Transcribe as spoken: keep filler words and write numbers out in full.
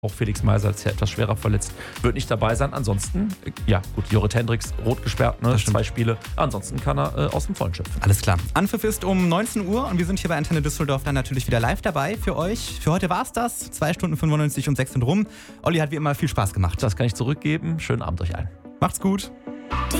Auch Felix Meiser ist ja etwas schwerer verletzt, wird nicht dabei sein. Ansonsten, ja gut, Jorrit Hendricks rot gesperrt, ne? zwei Spiele. Ansonsten kann er äh, aus dem Vollen schöpfen. Alles klar. Anpfiff ist um neunzehn Uhr und wir sind hier bei Antenne Düsseldorf dann natürlich wieder live dabei für euch. Für heute war es das. zwei Stunden fünfundneunzig um sechs und rum. Olli hat wie immer viel Spaß gemacht. Das kann ich zurückgeben. Schönen Abend euch allen. Macht's gut. Die